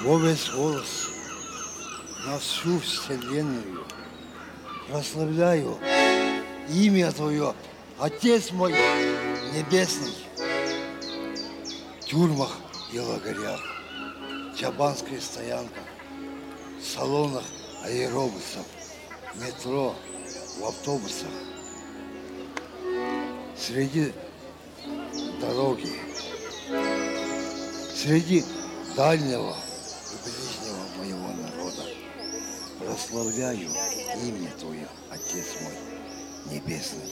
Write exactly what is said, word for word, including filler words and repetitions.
во весь голос на всю вселенную прославляю имя Твое, Отец мой Небесный. В тюрьмах и лагерях, чабанских стоянках, салонах аэробусов, метро, в автобусах, среди дороги, среди дальнего и ближнего моего народа прославляю имя Твое, Отец мой Небесный.